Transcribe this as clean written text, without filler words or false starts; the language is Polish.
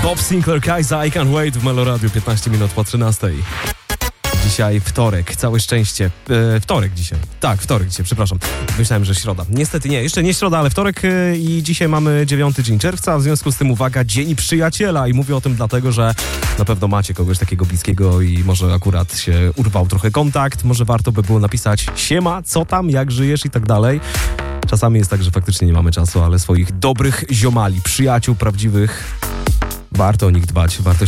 Bob Sinclair, Kajsa, I Can't Wait w Meloradiu, 15 minut po 13. Dzisiaj wtorek, całe szczęście. Wtorek dzisiaj. Tak, wtorek dzisiaj, przepraszam. Myślałem, że środa. Niestety nie, jeszcze nie środa, ale wtorek i dzisiaj mamy 9 dzień czerwca, w związku z tym uwaga, Dzień Przyjaciela i mówię o tym dlatego, że na pewno macie kogoś takiego bliskiego i może akurat się urwał trochę kontakt, może warto by było napisać siema, co tam, jak żyjesz i tak dalej. Czasami jest tak, że faktycznie nie mamy czasu, ale swoich dobrych ziomali, przyjaciół prawdziwych, warto o nich dbać, warto